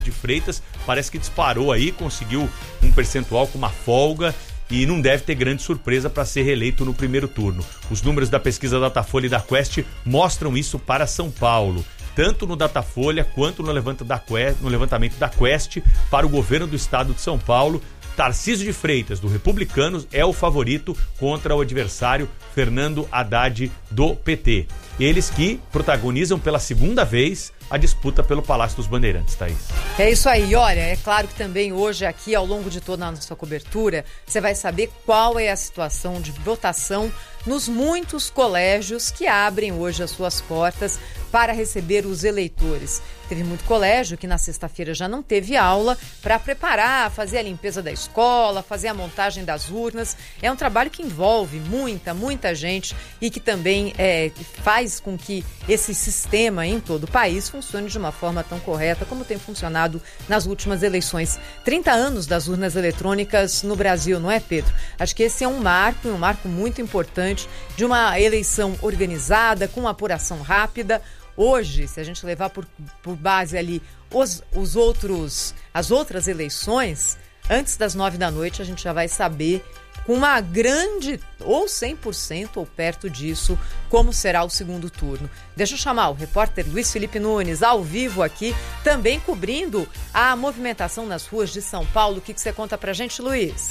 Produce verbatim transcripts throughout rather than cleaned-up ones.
de Freitas parece que disparou aí, conseguiu um percentual com uma folga e não deve ter grande surpresa para ser reeleito no primeiro turno. Os números da pesquisa Datafolha e da Quest mostram isso para São Paulo, tanto no Datafolha quanto no, levanta da Quest, no levantamento da Quest para o governo do estado de São Paulo. Tarcísio de Freitas, do Republicanos, é o favorito contra o adversário Fernando Haddad, do P T. Eles que protagonizam pela segunda vez a disputa pelo Palácio dos Bandeirantes, Thaís. É isso aí, olha, é claro que também hoje aqui, ao longo de toda a nossa cobertura, você vai saber qual é a situação de votação nos muitos colégios que abrem hoje as suas portas para receber os eleitores. Teve muito colégio que na sexta-feira já não teve aula para preparar, fazer a limpeza da escola, fazer a montagem das urnas. É um trabalho que envolve muita, muita gente e que também é, faz com que esse sistema em todo o país funcione de uma forma tão correta como tem funcionado nas últimas eleições. trinta anos das urnas eletrônicas no Brasil, não é, Pedro? Acho que esse é um marco, um marco muito importante de uma eleição organizada, com apuração rápida. Hoje, se a gente levar por, por base ali os, os outros, as outras eleições, antes das nove da noite a gente já vai saber com uma grande, ou cem por cento ou perto disso, como será o segundo turno. Deixa eu chamar o repórter Luiz Felipe Nunes, ao vivo aqui, também cobrindo a movimentação nas ruas de São Paulo. O que, que você conta pra gente, Luiz?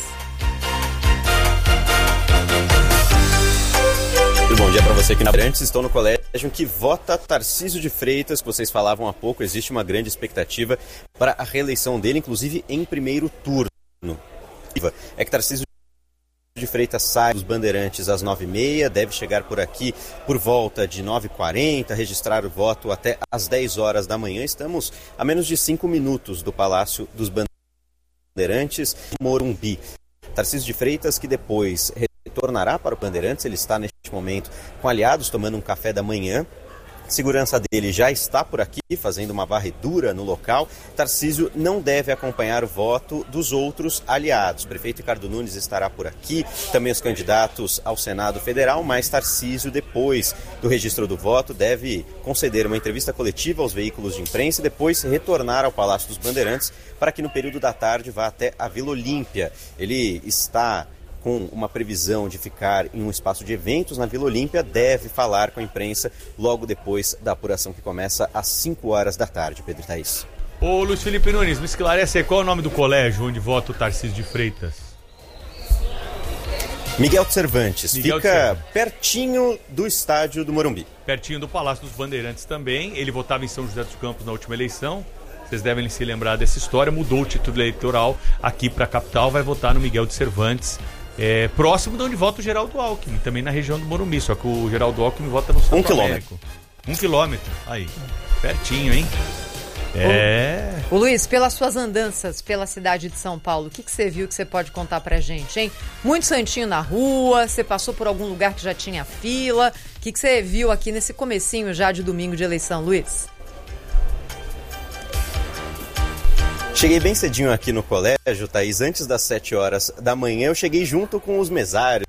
Bom dia para você aqui na Bandeirantes. Estou no colégio que vota Tarcísio de Freitas, que vocês falavam há pouco. Existe uma grande expectativa para a reeleição dele, inclusive em primeiro turno. É que Tarcísio de Freitas sai dos Bandeirantes às nove e meia, deve chegar por aqui por volta de nove e quarenta, registrar o voto até às dez horas da manhã. Estamos a menos de cinco minutos do Palácio dos Bandeirantes, Morumbi. Tarcísio de Freitas, que depois retornará para o Bandeirantes, ele está neste momento com aliados, tomando um café da manhã. Segurança dele já está por aqui, fazendo uma varredura no local. Tarcísio não deve acompanhar o voto dos outros aliados. O prefeito Ricardo Nunes estará por aqui, também os candidatos ao Senado Federal, mas Tarcísio, depois do registro do voto, deve conceder uma entrevista coletiva aos veículos de imprensa e depois retornar ao Palácio dos Bandeirantes para que no período da tarde vá até a Vila Olímpia. Ele está com uma previsão de ficar em um espaço de eventos na Vila Olímpia, deve falar com a imprensa logo depois da apuração que começa às cinco horas da tarde, Pedro Thaís. Ô Luiz Felipe Nunes, me esclarece qual é o nome do colégio onde vota o Tarcísio de Freitas? Miguel de Cervantes, Miguel fica de Cervantes. Pertinho do estádio do Morumbi. Pertinho do Palácio dos Bandeirantes também. Ele votava em São José dos Campos na última eleição. Vocês devem se lembrar dessa história. Mudou o título eleitoral aqui para a capital, vai votar no Miguel de Cervantes. É, próximo de onde vota o Geraldo Alckmin, também na região do Morumbi, só que o Geraldo Alckmin vota no Santo Um Américo. quilômetro. Um quilômetro, aí, pertinho, hein? É... O Luiz, pelas suas andanças pela cidade de São Paulo, o que, que você viu que você pode contar pra gente, hein? Muito santinho na rua, você passou por algum lugar que já tinha fila, o que, que você viu aqui nesse comecinho já de domingo de eleição, Luiz? Cheguei bem cedinho aqui no colégio, Thaís, antes das sete horas da manhã. Eu cheguei junto com os mesários.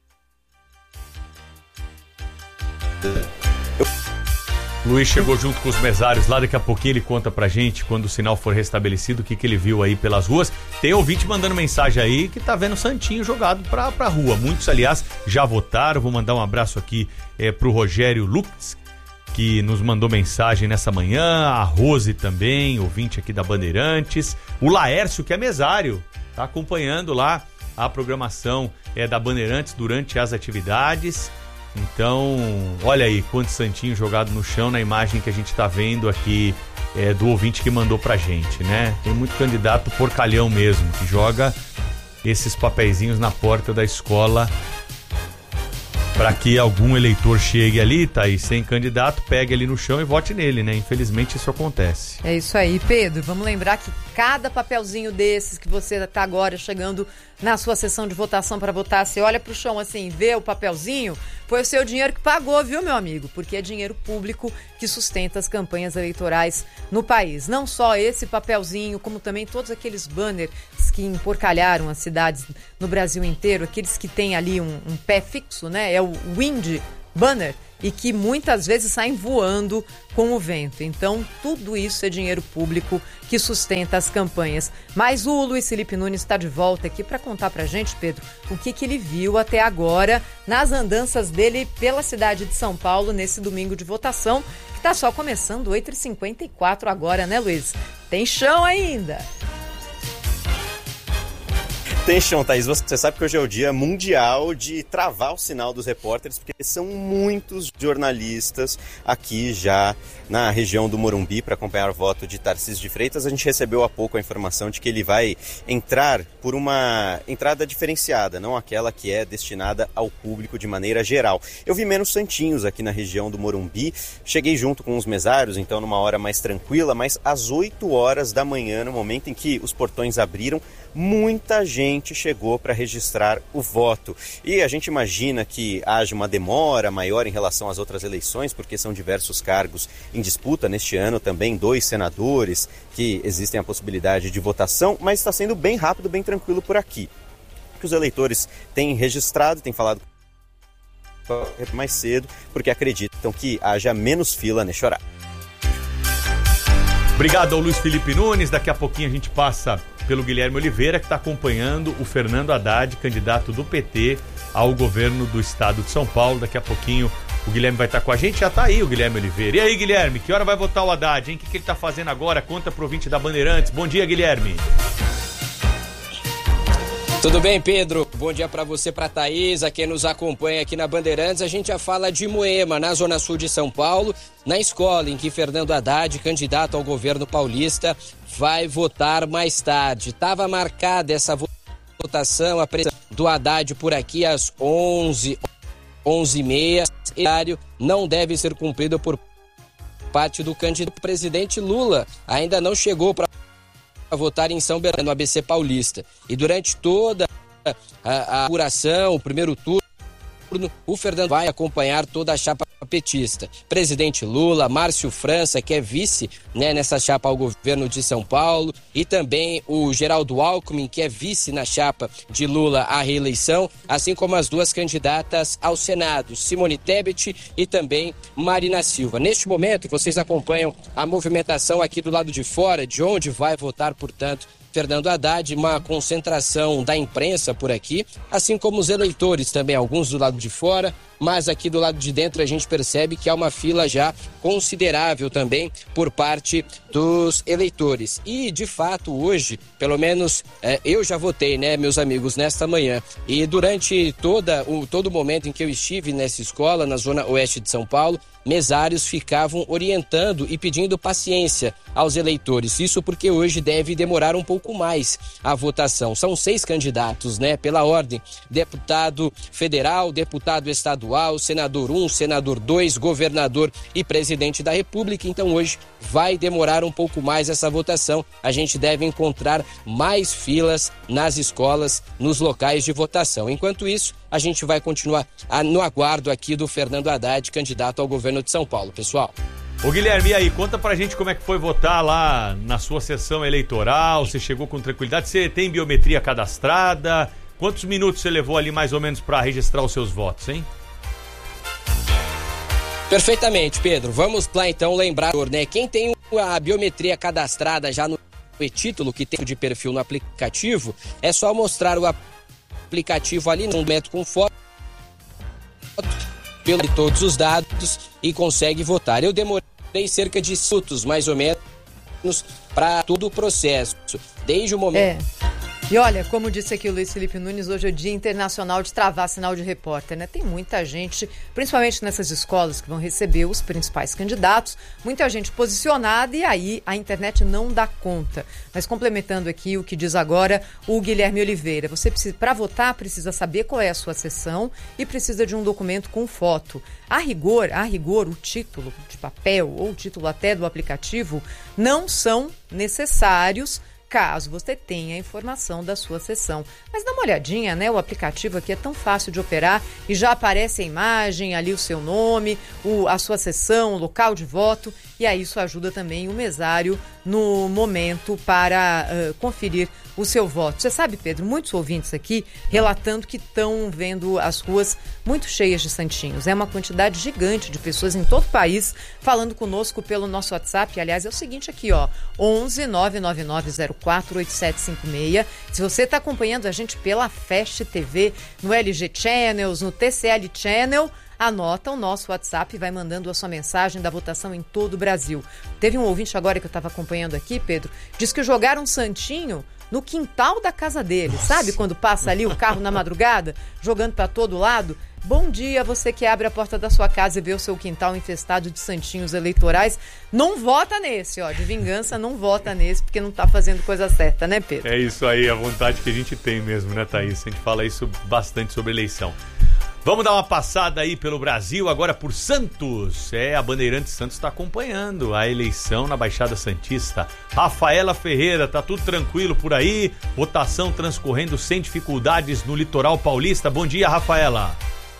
Luiz chegou junto com os mesários lá, daqui a pouquinho ele conta pra gente, quando o sinal for restabelecido, o que, que ele viu aí pelas ruas. Tem ouvinte mandando mensagem aí que tá vendo Santinho jogado pra, pra rua. Muitos, aliás, já votaram. Vou mandar um abraço aqui é, pro Rogério Lux, que nos mandou mensagem nessa manhã, a Rose também, ouvinte aqui da Bandeirantes, o Laércio, que é mesário, tá acompanhando lá a programação é, da Bandeirantes durante as atividades. Então, olha aí quanto santinho jogado no chão na imagem que a gente tá vendo aqui é, do ouvinte que mandou pra gente, né? Tem muito candidato porcalhão mesmo, que joga esses papeizinhos na porta da escola para que algum eleitor chegue ali, tá aí, sem candidato, pegue ali no chão e vote nele, né? Infelizmente isso acontece. É isso aí, Pedro. Vamos lembrar que cada papelzinho desses que você tá agora chegando na sua sessão de votação para votar, você olha pro chão assim, vê o papelzinho, foi o seu dinheiro que pagou, viu, meu amigo? Porque é dinheiro público que sustenta as campanhas eleitorais no país. Não só esse papelzinho, como também todos aqueles banners que emporcalharam as cidades no Brasil inteiro, aqueles que têm ali um, um pé fixo, né? É o Wind banner e que muitas vezes saem voando com o vento. Então, tudo isso é dinheiro público que sustenta as campanhas. Mas o Luiz Felipe Nunes está de volta aqui para contar para a gente, Pedro, o que, que ele viu até agora nas andanças dele pela cidade de São Paulo nesse domingo de votação, que está só começando oito e cinquenta e quatro agora, né, Luiz? Tem chão ainda! Tem chão, Thaís. Você sabe que hoje é o dia mundial de travar o sinal dos repórteres, porque são muitos jornalistas aqui já na região do Morumbi para acompanhar o voto de Tarcísio de Freitas. A gente recebeu há pouco a informação de que ele vai entrar por uma entrada diferenciada, não aquela que é destinada ao público de maneira geral. Eu vi menos santinhos aqui na região do Morumbi, cheguei junto com os mesários, então numa hora mais tranquila, mas às oito horas da manhã, no momento em que os portões abriram, muita gente chegou para registrar o voto. E a gente imagina que haja uma demora maior em relação às outras eleições, porque são diversos cargos em disputa neste ano, também dois senadores que existem a possibilidade de votação, mas está sendo bem rápido, bem tranquilo por aqui. Que os eleitores têm registrado, têm falado mais cedo, porque acreditam que haja menos fila neste horário. Obrigado ao Luiz Felipe Nunes. Daqui a pouquinho a gente passa pelo Guilherme Oliveira, que está acompanhando o Fernando Haddad, candidato do P T ao governo do estado de São Paulo. Daqui a pouquinho o Guilherme vai estar com a gente. Já está aí o Guilherme Oliveira. E aí, Guilherme, que hora vai votar o Haddad, hein? O que, que ele está fazendo agora? Conta pro ouvinte da Bandeirantes. Bom dia, Guilherme. Tudo bem, Pedro? Bom dia para você, para Thaís, a quem nos acompanha aqui na Bandeirantes. A gente já fala de Moema, na zona sul de São Paulo, na escola em que Fernando Haddad, candidato ao governo paulista, vai votar mais tarde. Estava marcada essa votação, a presença do Haddad por aqui às onze, onze e meia. O horário não deve ser cumprido por parte do candidato. O presidente Lula ainda não chegou para votar em São Bernardo, no A B C Paulista. E durante toda a, a apuração, o primeiro turno, o Fernando vai acompanhar toda a chapa petista. Presidente Lula, Márcio França, que é vice, né, nessa chapa ao governo de São Paulo, e também o Geraldo Alckmin, que é vice na chapa de Lula à reeleição, assim como as duas candidatas ao Senado, Simone Tebet e também Marina Silva. Neste momento, vocês acompanham a movimentação aqui do lado de fora, de onde vai votar, portanto, Fernando Haddad, uma concentração da imprensa por aqui, assim como os eleitores também, alguns do lado de fora, mas aqui do lado de dentro a gente percebe que há uma fila já considerável também por parte dos eleitores. E, de fato, hoje, pelo menos é, eu já votei, né, meus amigos, nesta manhã. E durante toda, o, todo o momento em que eu estive nessa escola, na zona oeste de São Paulo, mesários ficavam orientando e pedindo paciência aos eleitores. Isso porque hoje deve demorar um pouco mais a votação. São seis candidatos, né, pela ordem: deputado federal, deputado estadual, senador um, senador dois, governador e presidente da República. Então hoje vai demorar um pouco mais essa votação. A gente deve encontrar mais filas nas escolas, nos locais de votação. Enquanto isso, a gente vai continuar no aguardo aqui do Fernando Haddad, candidato ao governo de São Paulo, pessoal. Ô Guilherme, e aí, conta pra gente como é que foi votar lá na sua sessão eleitoral. Você chegou com tranquilidade? Você tem biometria cadastrada? Quantos minutos você levou ali mais ou menos pra registrar os seus votos, hein? Perfeitamente, Pedro. Vamos lá então lembrar, né? Quem tem a biometria cadastrada já no e-título, que tem de perfil no aplicativo, é só mostrar o aplicativo ali no momento com foto, pelo todos os dados e consegue votar. Eu demorei cerca de minutos, mais ou menos, para todo o processo. Desde o momento... É. E olha, como disse aqui o Luiz Felipe Nunes, hoje é o Dia Internacional de Travar Sinal de Repórter, né? Tem muita gente, principalmente nessas escolas que vão receber os principais candidatos, muita gente posicionada e aí a internet não dá conta. Mas complementando aqui o que diz agora o Guilherme Oliveira, você precisa, para votar, precisa saber qual é a sua sessão e precisa de um documento com foto. A rigor, a rigor, o título de papel ou o título até do aplicativo não são necessários caso você tenha a informação da sua sessão. Mas dá uma olhadinha, né? O aplicativo aqui é tão fácil de operar e já aparece a imagem, ali o seu nome, o, a sua sessão, o local de voto, e aí isso ajuda também o mesário no momento para uh, conferir o seu voto. Você sabe, Pedro, muitos ouvintes aqui relatando que estão vendo as ruas muito cheias de santinhos. É uma quantidade gigante de pessoas em todo o país falando conosco pelo nosso WhatsApp. Aliás, é o seguinte aqui, ó, onze nove nove nove zero quatro oito sete cinco seis. Se você está acompanhando a gente pela Fast T V, no L G Channels, no T C L Channel, anota o nosso WhatsApp e vai mandando a sua mensagem da votação em todo o Brasil. Teve um ouvinte agora que eu estava acompanhando aqui, Pedro, disse que jogaram um santinho no quintal da casa dele. Nossa. Sabe quando passa ali o carro na madrugada, jogando para todo lado? Bom dia, você que abre a porta da sua casa e vê o seu quintal infestado de santinhos eleitorais. Não vota nesse, ó, de vingança, não vota nesse, porque não tá fazendo coisa certa, né, Pedro? É isso aí, a vontade que a gente tem mesmo, né, Thaís? A gente fala isso bastante sobre eleição. Vamos dar uma passada aí pelo Brasil, agora por Santos. É, a Bandeirantes Santos está acompanhando a eleição na Baixada Santista. Rafaela Ferreira, tá tudo tranquilo por aí? Votação transcorrendo sem dificuldades no litoral paulista. Bom dia, Rafaela.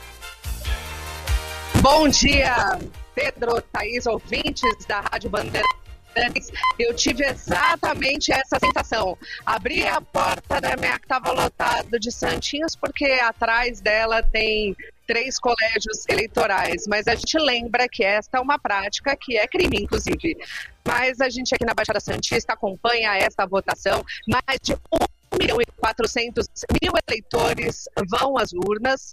Bom dia, Pedro, Thaís, ouvintes da Rádio Bandeirantes. Eu tive exatamente essa sensação. Abri a porta da minha que estava lotado de santinhos, porque atrás dela tem três colégios eleitorais. Mas a gente lembra que esta é uma prática que é crime, inclusive. Mas a gente aqui na Baixada Santista acompanha esta votação. Mais de um milhão e quatrocentos mil eleitores vão às urnas.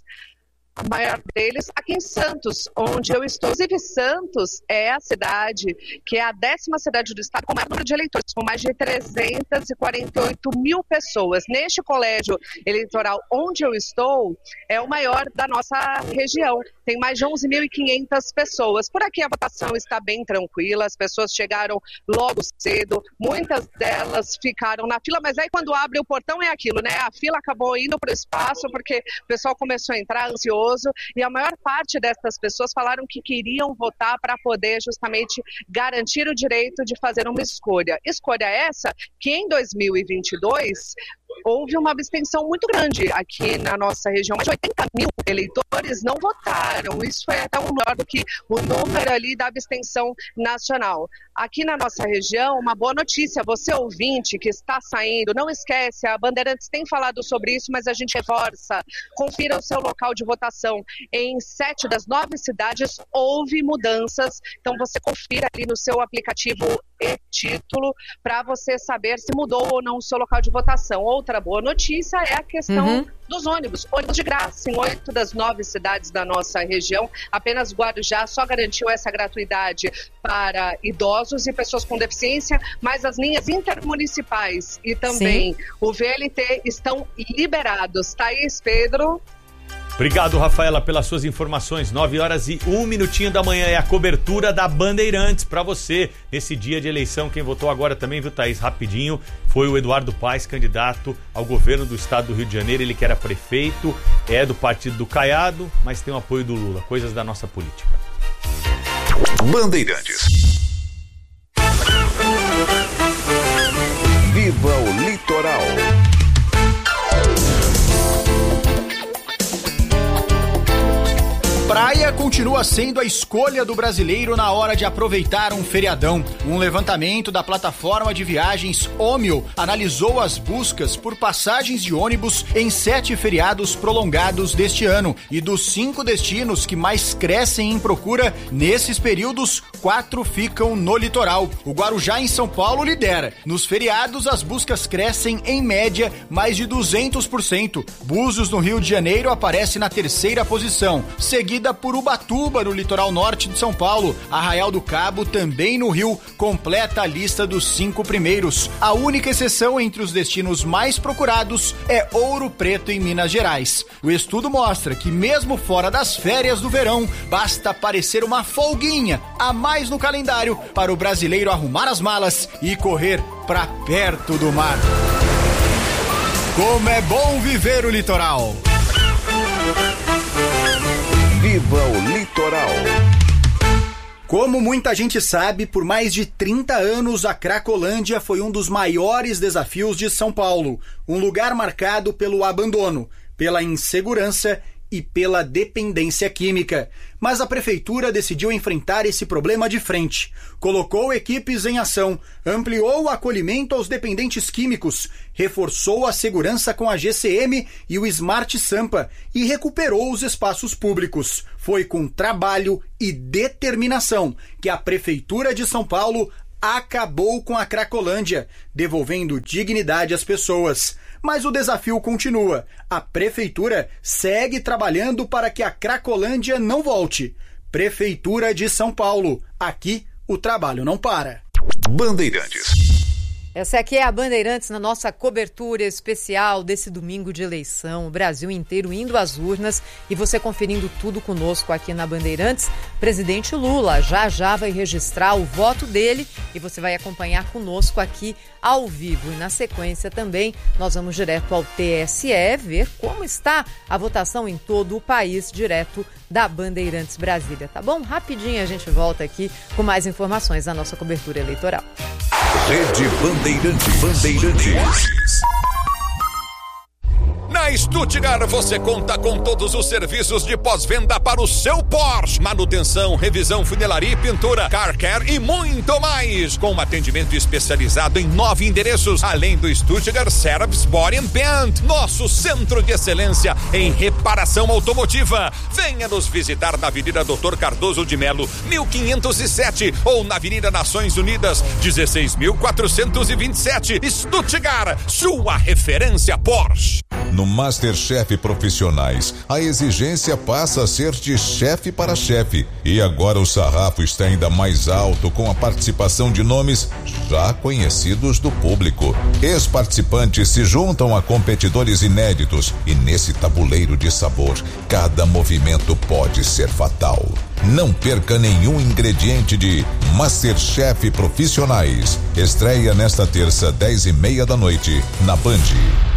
A maior deles aqui em Santos, onde eu estou. Inclusive, Santos é a cidade que é a décima cidade do estado com maior número de eleitores, com mais de trezentas e quarenta e oito mil pessoas. Neste colégio eleitoral onde eu estou, é o maior da nossa região. Tem mais de onze mil e quinhentas pessoas. Por aqui a votação está bem tranquila, as pessoas chegaram logo cedo, muitas delas ficaram na fila, mas aí quando abre o portão é aquilo, né? A fila acabou indo para o espaço porque o pessoal começou a entrar ansioso. E a maior parte dessas pessoas falaram que queriam votar para poder justamente garantir o direito de fazer uma escolha. Escolha essa que em dois mil e vinte e dois houve uma abstenção muito grande aqui na nossa região. Mais de oitenta mil eleitores não votaram. Isso foi até um maior do que o número ali da abstenção nacional. Aqui na nossa região, uma boa notícia. Você ouvinte que está saindo, não esquece, a Bandeirantes tem falado sobre isso, mas a gente reforça. Confira o seu local de votação. Em sete das nove cidades houve mudanças. Então você confira ali no seu aplicativo e-título para você saber se mudou ou não o seu local de votação. Outra boa notícia é a questão uhum. dos ônibus. Ônibus de graça em oito das nove cidades da nossa região. Apenas Guarujá só garantiu essa gratuidade para idosos e pessoas com deficiência, mas as linhas intermunicipais e também Sim. o V L T estão liberados. Thaís, Pedro... Obrigado, Rafaela, pelas suas informações. nove horas e um minutinho da manhã é a cobertura da Bandeirantes para você nesse dia de eleição. Quem votou agora também, viu, Thaís, rapidinho, foi o Eduardo Paes, candidato ao governo do estado do Rio de Janeiro. Ele que era prefeito, é do partido do Caiado, mas tem o apoio do Lula. Coisas da nossa política. Bandeirantes. Viva o litoral. Praia continua sendo a escolha do brasileiro na hora de aproveitar um feriadão. Um levantamento da plataforma de viagens Omio analisou as buscas por passagens de ônibus em sete feriados prolongados deste ano. E dos cinco destinos que mais crescem em procura, nesses períodos, quatro ficam no litoral. O Guarujá, em São Paulo, lidera. Nos feriados, as buscas crescem, em média, mais de duzentos por cento. Búzios, no Rio de Janeiro, aparece na terceira posição, seguida por Ubatuba, no litoral norte de São Paulo. Arraial do Cabo, também no Rio, completa a lista dos cinco primeiros. A única exceção entre os destinos mais procurados é Ouro Preto, em Minas Gerais. O estudo mostra que, mesmo fora das férias do verão, basta aparecer uma folguinha a mais no calendário para o brasileiro arrumar as malas e correr para perto do mar. Como é bom viver o litoral! Viva o litoral! Como muita gente sabe, por mais de trinta anos a Cracolândia foi um dos maiores desafios de São Paulo, um lugar marcado pelo abandono, pela insegurança e pela dependência química. Mas a prefeitura decidiu enfrentar esse problema de frente. Colocou equipes em ação, ampliou o acolhimento aos dependentes químicos, reforçou a segurança com a G C M e o Smart Sampa e recuperou os espaços públicos. Foi com trabalho e determinação que a Prefeitura de São Paulo acabou com a Cracolândia, devolvendo dignidade às pessoas. Mas o desafio continua. A Prefeitura segue trabalhando para que a Cracolândia não volte. Prefeitura de São Paulo. Aqui, o trabalho não para. Bandeirantes. Essa aqui é a Bandeirantes na nossa cobertura especial desse domingo de eleição. O Brasil inteiro indo às urnas e você conferindo tudo conosco aqui na Bandeirantes. Presidente Lula já já vai registrar o voto dele e você vai acompanhar conosco aqui ao vivo. E na sequência também nós vamos direto ao T S E ver como está a votação em todo o país, direto da Bandeirantes Brasília, tá bom? Rapidinho a gente volta aqui com mais informações da nossa cobertura eleitoral. Rede Bandeirantes. Bandeirantes. Na Stuttgart você conta com todos os serviços de pós-venda para o seu Porsche. Manutenção, revisão, funilaria e pintura, car care e muito mais. Com um atendimento especializado em nove endereços, além do Stuttgart Service Body and Paint, nosso centro de excelência em reparação automotiva. Venha nos visitar na Avenida doutor Cardoso de Melo, mil quinhentos e sete, ou na Avenida Nações Unidas, dezesseis mil quatrocentos e vinte e sete. Stuttgart, sua referência Porsche. No MasterChef Profissionais, a exigência passa a ser de chefe para chefe. E agora o sarrafo está ainda mais alto com a participação de nomes já conhecidos do público. Ex-participantes se juntam a competidores inéditos e nesse tabuleiro de sabor, cada movimento pode ser fatal. Não perca nenhum ingrediente de MasterChef Profissionais. Estreia nesta terça, dez e meia da noite, na Band.